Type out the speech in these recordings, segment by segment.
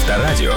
Авторадио.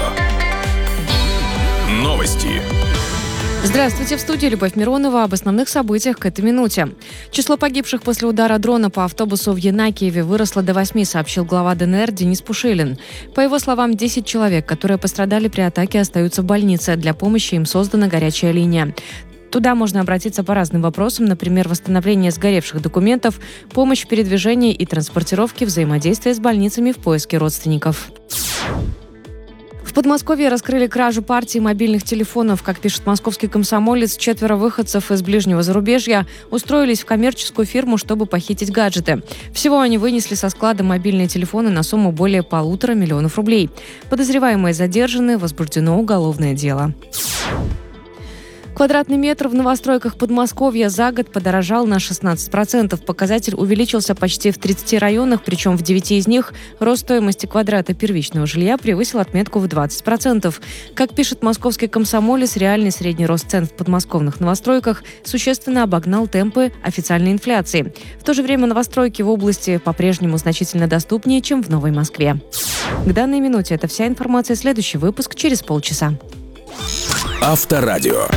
Новости. Здравствуйте, в студии Любовь Миронова. Об основных событиях к этой минуте. Число погибших после удара дрона по автобусу в Янакиеве выросло до 8, сообщил глава ДНР Денис Пушилин. По его словам, 10 человек, которые пострадали при атаке, остаются в больнице. Для помощи им создана горячая линия. Туда можно обратиться по разным вопросам, например, восстановление сгоревших документов, помощь в передвижении и транспортировке, взаимодействие с больницами в поиске родственников. В Подмосковье раскрыли кражу партии мобильных телефонов. Как пишет московский «Комсомолец», 4 выходцев из ближнего зарубежья устроились в коммерческую фирму, чтобы похитить гаджеты. Всего они вынесли со склада мобильные телефоны на сумму более 1,5 миллиона рублей. Подозреваемые задержаны, возбуждено уголовное дело. Квадратный метр в новостройках Подмосковья за год подорожал на 16%. Показатель увеличился почти в 30 районах, причем в 9 из них рост стоимости квадрата первичного жилья превысил отметку в 20%. Как пишет московский «Комсомолец», реальный средний рост цен в подмосковных новостройках существенно обогнал темпы официальной инфляции. В то же время новостройки в области по-прежнему значительно доступнее, чем в Новой Москве. К данной минуте это вся информация. Следующий выпуск через полчаса. Авторадио.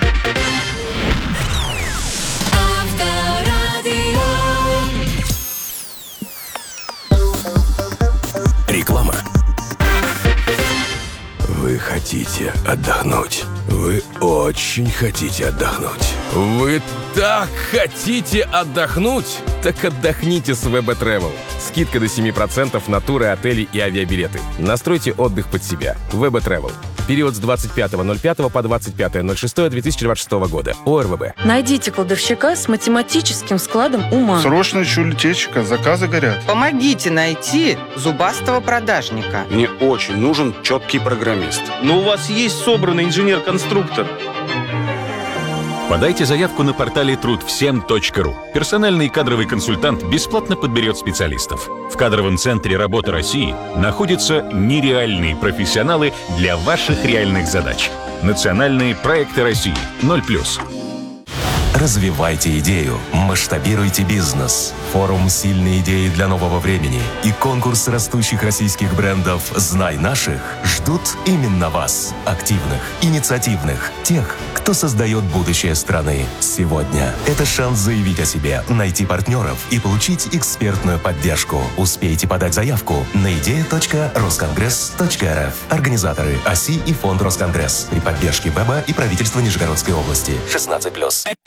Реклама. Вы хотите отдохнуть? Вы очень хотите отдохнуть. Вы так хотите отдохнуть? Так отдохните с ВБ Travel. Скидка до 7% на туры, отели и авиабилеты. Настройте отдых под себя. ВБ Travel. Период с 25.05 по 25.06.2026 года. ОРВБ. Найдите кладовщика с математическим складом ума. Срочно чулетечка, заказы горят. Помогите найти зубастого продажника. Мне очень нужен четкий программист. Но у вас есть собранный инженер-конструктор. Подайте заявку на портале трудвсем.ру. Персональный кадровый консультант бесплатно подберет специалистов. В кадровом центре «Работа России» находятся нереальные профессионалы для ваших реальных задач. Национальные проекты России 0+. Развивайте идею, масштабируйте бизнес. Форум «Сильные идеи для нового времени» и конкурс растущих российских брендов «Знай наших» ждут именно вас, активных, инициативных, тех, кто создает будущее страны сегодня. Это шанс заявить о себе, найти партнеров и получить экспертную поддержку. Успейте подать заявку на idea.roskoнгресс.рф. Организаторы ОСИ и Фонд Росконгресс при поддержке БЭБа и правительства Нижегородской области. 16+.